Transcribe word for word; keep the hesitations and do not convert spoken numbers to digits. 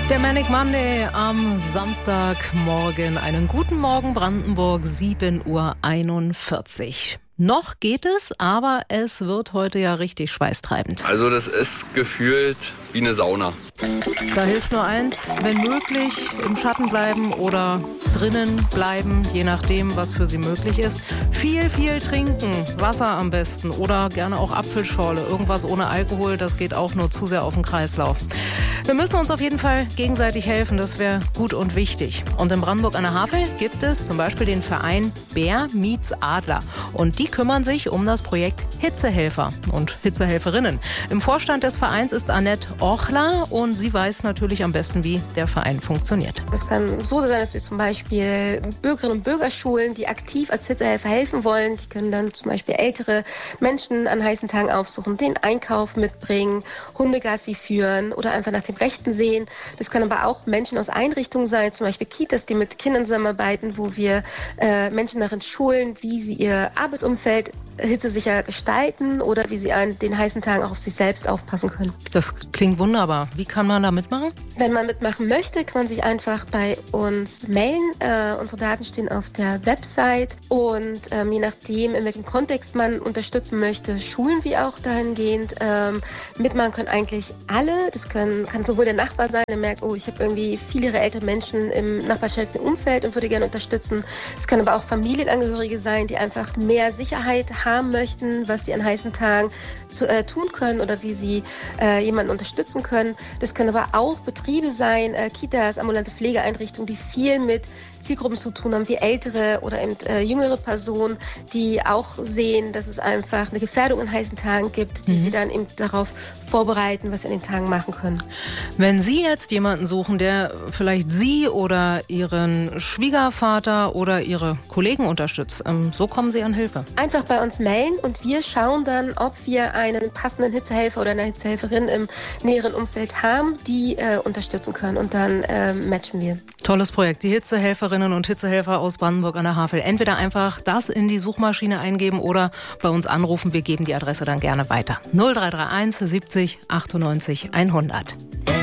Der Manic Monday am Samstagmorgen. Einen guten Morgen Brandenburg, sieben Uhr einundvierzig. Noch geht es, aber es wird heute ja richtig schweißtreibend. Also das ist gefühlt wie eine Sauna. Da hilft nur eins, wenn möglich im Schatten bleiben oder drinnen bleiben, je nachdem, was für Sie möglich ist. Viel, viel trinken, Wasser am besten oder gerne auch Apfelschorle. Irgendwas ohne Alkohol, das geht auch nur zu sehr auf den Kreislauf. Wir müssen uns auf jeden Fall gegenseitig helfen, das wäre gut und wichtig. Und in Brandenburg an der Havel gibt es zum Beispiel den Verein Bär meets Adler. Und die kümmern sich um das Projekt Hitzehelfer und Hitzehelferinnen. Im Vorstand des Vereins ist Annette Ochler und sie weiß natürlich am besten, wie der Verein funktioniert. Das kann so sein, dass wir zum Beispiel Bürgerinnen und Bürger schulen, die aktiv als Hitzehelfer helfen wollen. Die können dann zum Beispiel ältere Menschen an heißen Tagen aufsuchen, den Einkauf mitbringen, Hundegassi führen oder einfach nach dem Rechten sehen. Das können aber auch Menschen aus Einrichtungen sein, zum Beispiel Kitas, die mit Kindern zusammenarbeiten, wo wir äh, Menschen darin schulen, wie sie ihr Arbeitsumfeld hitzesicher gestalten oder wie sie an den heißen Tagen auch auf sich selbst aufpassen können. Das klingt wunderbar. Wie kann man da mitmachen? Wenn man mitmachen möchte, kann man sich einfach bei uns melden. Äh, unsere Daten stehen auf der Website und ähm, je nachdem, in welchem Kontext man unterstützen möchte, schulen wir auch dahingehend. Ähm, mitmachen können eigentlich alle. Das können, kann sowohl der Nachbar sein, der merkt, oh, ich habe irgendwie viele ältere Menschen im nachbarschaftlichen Umfeld und würde gerne unterstützen. Es können aber auch Familienangehörige sein, die einfach mehr Sicherheit haben möchten, was sie an heißen Tagen zu, äh, tun können oder wie sie äh, jemanden unterstützen können. Das können aber auch Betriebe sein, äh, Kitas, ambulante Pflegeeinrichtungen, die viel mit Zielgruppen zu tun haben, wie ältere oder eben äh, jüngere Personen, die auch sehen, dass es einfach eine Gefährdung an heißen Tagen gibt, die mhm. sie dann eben darauf vorbereiten, was sie an den Tagen machen können. Wenn Sie jetzt jemanden suchen, der vielleicht Sie oder Ihren Schwiegervater oder Ihre Kollegen unterstützt, ähm, so kommen Sie an Hilfe. Einfach bei uns melden und wir schauen dann, ob wir einen passenden Hitzehelfer oder eine Hitzehelferin im näheren Umfeld haben, die äh, unterstützen können und dann äh, matchen wir. Tolles Projekt, die Hitzehelferinnen und Hitzehelfer aus Brandenburg an der Havel. Entweder einfach das in die Suchmaschine eingeben oder bei uns anrufen. Wir geben die Adresse dann gerne weiter. null drei drei eins siebzig achtundneunzig hundert.